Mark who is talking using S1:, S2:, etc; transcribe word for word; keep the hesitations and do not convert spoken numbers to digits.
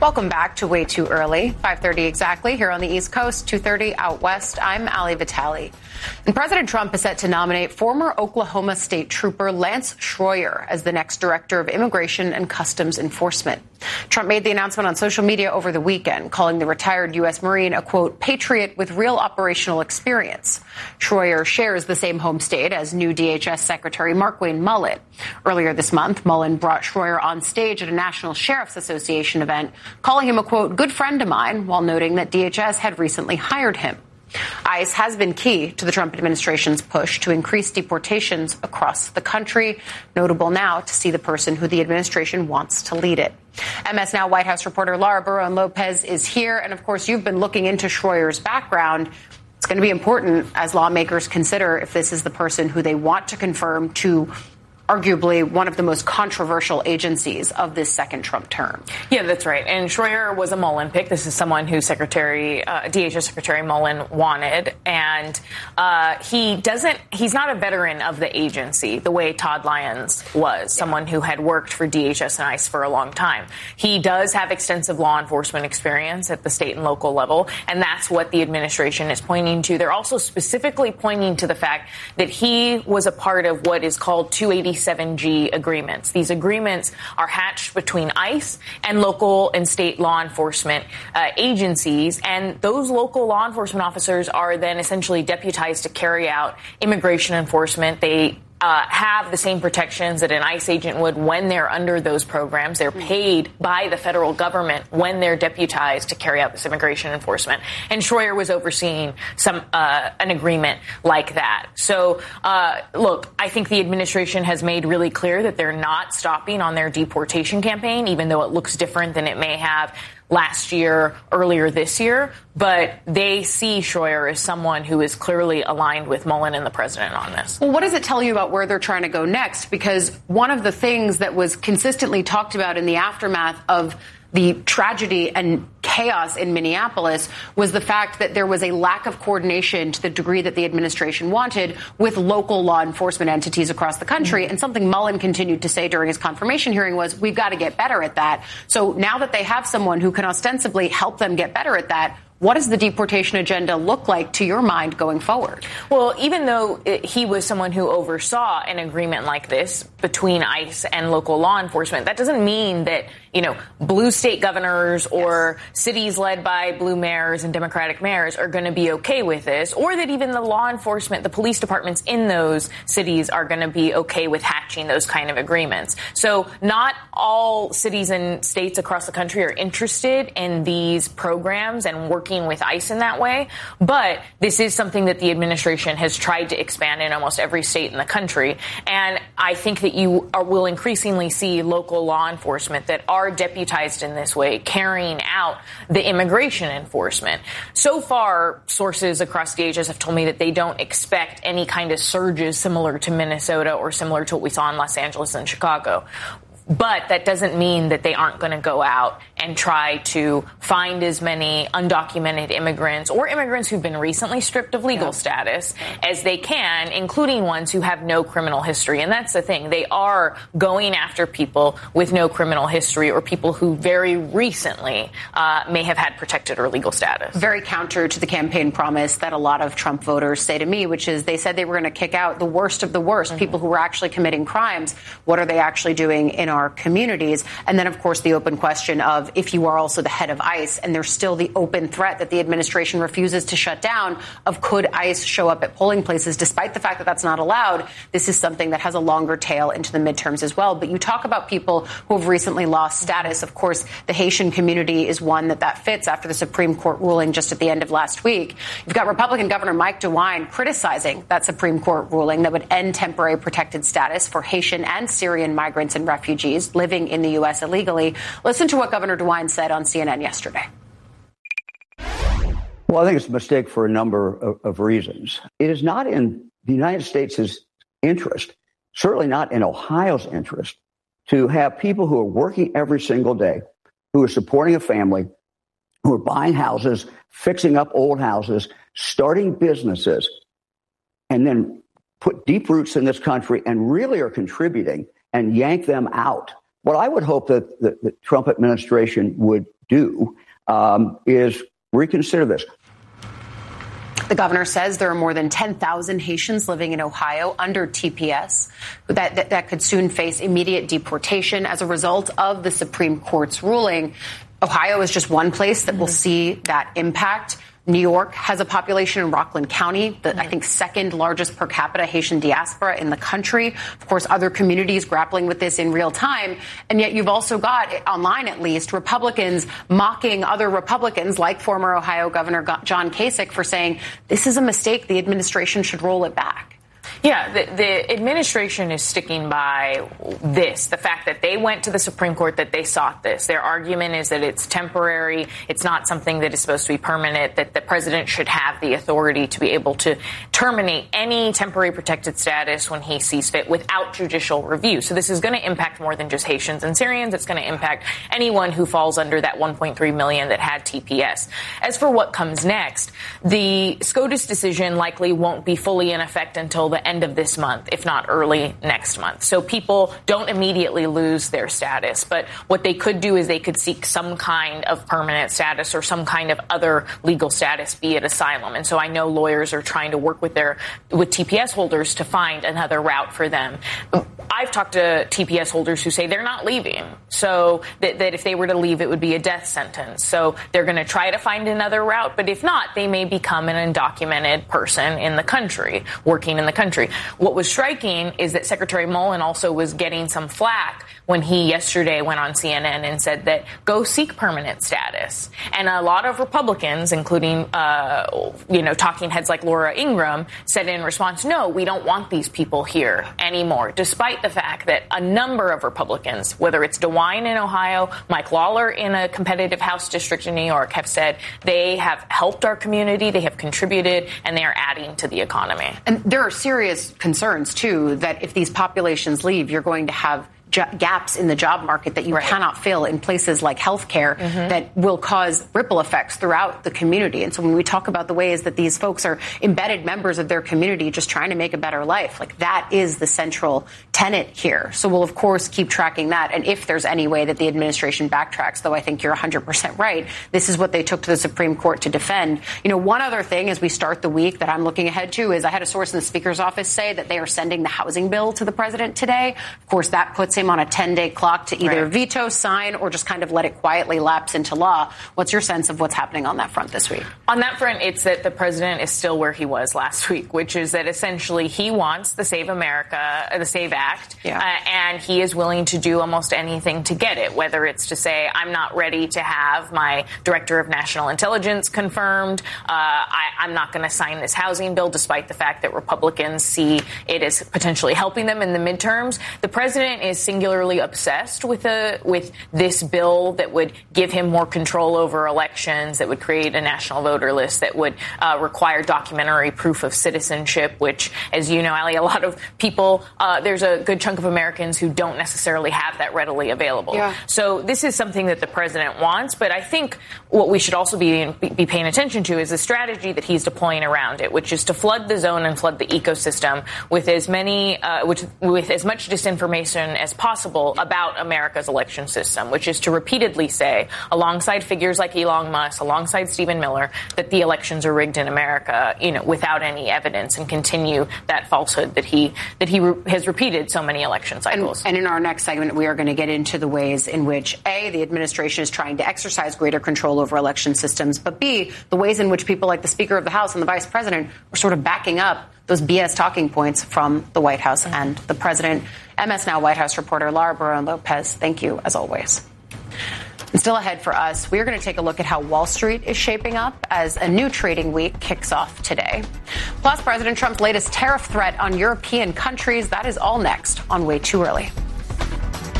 S1: Welcome back to Way Too Early, five thirty exactly here on the East Coast, two thirty out west. I'm Ali Vitale. And President Trump is set to nominate former Oklahoma State Trooper Lance Schroyer as the next director of Immigration and Customs Enforcement. Trump made the announcement on social media over the weekend, calling the retired U S. Marine a, quote, patriot with real operational experience. Schroyer shares the same home state as new D H S Secretary Markwayne Mullin. Earlier this month, Mullin brought Schroyer on stage at a National Sheriff's Association event, calling him a, quote, good friend of mine, while noting that D H S had recently hired him. ICE has been key to the Trump administration's push to increase deportations across the country. Notable now to see the person who the administration wants to lead it. M S Now White House reporter Laura Barron-Lopez is here. And, of course, you've been looking into Schroyer's background. It's going to be important as lawmakers consider if this is the person who they want to confirm to arguably one of the most controversial agencies of this second Trump term.
S2: Yeah, that's right. And Schroyer was a Mullin pick. This is someone who Secretary, uh, D H S Secretary Mullin wanted. And uh, he doesn't, he's not a veteran of the agency the way Todd Lyons was, someone who had worked for D H S and ICE for a long time. He does have extensive law enforcement experience at the state and local level, and that's what the administration is pointing to. They're also specifically pointing to the fact that he was a part of what is called two eighty-seven G agreements. These agreements are hatched between ICE and local and state law enforcement uh, agencies, and those local law enforcement officers are then essentially deputized to carry out immigration enforcement. They Uh, have the same protections that an ICE agent would when they're under those programs. They're paid by the federal government when they're deputized to carry out this immigration enforcement. And Schroyer was overseeing some uh, an agreement like that. So, uh, look, I think the administration has made really clear that they're not stopping on their deportation campaign, even though it looks different than it may have last year, earlier this year, but they see Schroyer as someone who is clearly aligned with Mullin and the president on this.
S1: Well, what does it tell you about where they're trying to go next? Because one of the things that was consistently talked about in the aftermath of the tragedy and chaos in Minneapolis was the fact that there was a lack of coordination to the degree that the administration wanted with local law enforcement entities across the country. Mm-hmm. And something Mullin continued to say during his confirmation hearing was, we've got to get better at that. So now that they have someone who can ostensibly help them get better at that, what does the deportation agenda look like to your mind going forward?
S2: Well, even though it, he was someone who oversaw an agreement like this between ICE and local law enforcement, that doesn't mean that, you know, blue state governors or yes. cities led by blue mayors and Democratic mayors are going to be okay with this, or that even the law enforcement, the police departments in those cities are going to be okay with hatching those kind of agreements. So not all cities and states across the country are interested in these programs and working with ICE in that way. But this is something that the administration has tried to expand in almost every state in the country. And I think that you are, will increasingly see local law enforcement that are deputized in this way carrying out the immigration enforcement. So far, sources across D H S have told me that they don't expect any kind of surges similar to Minnesota or similar to what we saw in Los Angeles and Chicago. But that doesn't mean that they aren't going to go out and try to find as many undocumented immigrants or immigrants who've been recently stripped of legal yeah. status as they can, including ones who have no criminal history. And that's the thing. They are going after people with no criminal history or people who very recently uh, may have had protected or legal status.
S1: Very counter to the campaign promise that a lot of Trump voters say to me, which is they said they were going to kick out the worst of the worst, mm-hmm. people who were actually committing crimes. What are they actually doing in our communities? And then, of course, the open question of if you are also the head of ICE and there's still the open threat that the administration refuses to shut down of could ICE show up at polling places despite the fact that that's not allowed. This is something that has a longer tail into the midterms as well. But you talk about people who have recently lost status. Of course, the Haitian community is one that that fits after the Supreme Court ruling just at the end of last week. You've got Republican Governor Mike DeWine criticizing that Supreme Court ruling that would end temporary protected status for Haitian and Syrian migrants and refugees living in the U S illegally. Listen to what Governor DeWine said on C N N yesterday.
S3: Well, I think it's a mistake for a number of, of reasons. It is not in the United States' interest, certainly not in Ohio's interest, to have people who are working every single day, who are supporting a family, who are buying houses, fixing up old houses, starting businesses, and then put deep roots in this country and really are contributing and yank them out what I would hope that the, the Trump administration would do um, is reconsider this.
S1: The governor says there are more than ten thousand Haitians living in Ohio under T P S that, that, that could soon face immediate deportation as a result of the Supreme Court's ruling. Ohio is just one place that mm-hmm. will see that impact. New York has a population in Rockland County, the, I think, second largest per capita Haitian diaspora in the country. Of course, other communities grappling with this in real time. And yet you've also got, online at least, Republicans mocking other Republicans, like former Ohio Governor John Kasich, for saying this is a mistake. The administration should roll it back.
S2: Yeah, the, the administration is sticking by this, the fact that they went to the Supreme Court, that they sought this. Their argument is that it's temporary, it's not something that is supposed to be permanent, that the president should have the authority to be able to terminate any temporary protected status when he sees fit without judicial review. So this is going to impact more than just Haitians and Syrians. It's going to impact anyone who falls under that one point three million that had T P S. As for what comes next, the SCOTUS decision likely won't be fully in effect until the end of this month, if not early next month. So people don't immediately lose their status. But what they could do is they could seek some kind of permanent status or some kind of other legal status, be it asylum. And so I know lawyers are trying to work with their with T P S holders to find another route for them. I've talked to T P S holders who say they're not leaving. So that, that if they were to leave, it would be a death sentence. So they're going to try to find another route. But if not, they may become an undocumented person in the country, working in the country. What was striking is that Secretary Mullen also was getting some flack when he yesterday went on C N N and said that go seek permanent status. And a lot of Republicans, including, uh, you know, talking heads like Laura Ingraham, said in response, no, we don't want these people here anymore, despite the fact that a number of Republicans, whether it's DeWine in Ohio, Mike Lawler in a competitive House district in New York, have said they have helped our community, they have contributed, and they are adding to the economy.
S1: And there are serious concerns, too, that if these populations leave, you're going to have jo- gaps in the job market that you right. cannot fill in places like healthcare mm-hmm. that will cause ripple effects throughout the community. And so when we talk about the ways that these folks are embedded members of their community just trying to make a better life, like that is the central tenet here. So we'll, of course, keep tracking that. And if there's any way that the administration backtracks, though I think you're one hundred percent right, this is what they took to the Supreme Court to defend. You know, one other thing as we start the week that I'm looking ahead to is I had a source in the Speaker's office say that they are sending the housing bill to the president today. Of course, that puts him on a ten-day clock to either right. veto, sign, or just kind of let it quietly lapse into law. What's your sense of what's happening on that front this week?
S2: On that front, it's that the president is still where he was last week, which is that essentially he wants the Save America, the Save Act, yeah. uh, and he is willing to do almost anything to get it, whether it's to say, I'm not ready to have my director of national intelligence confirmed. Uh, I, I'm not going to sign this housing bill, despite the fact that Republicans see it as potentially helping them in the midterms. The president is singularly obsessed with a with this bill that would give him more control over elections, that would create a national voter list, that would uh, require documentary proof of citizenship, which, as you know, Ali, a lot of people, uh, there's a good chunk of Americans who don't necessarily have that readily available. Yeah. So this is something that the president wants, but I think what we should also be, be paying attention to is the strategy that he's deploying around it, which is to flood the zone and flood the ecosystem with as many, uh, which, with as much disinformation as possible about America's election system, which is to repeatedly say, alongside figures like Elon Musk, alongside Stephen Miller, that the elections are rigged in America, you know, without any evidence, and continue that falsehood that he that he re- has repeated so many election cycles.
S1: And, and in our next segment, we are going to get into the ways in which, A, the administration is trying to exercise greater control over election systems, but B, the ways in which people like the Speaker of the House and the Vice President are sort of backing up those B S talking points from the White House mm-hmm. and the president. M S Now White House reporter Lara Barón-Lopez, thank you, as always. And still ahead for us, we are going to take a look at how Wall Street is shaping up as a new trading week kicks off today. Plus, President Trump's latest tariff threat on European countries. That is all next on Way Too Early.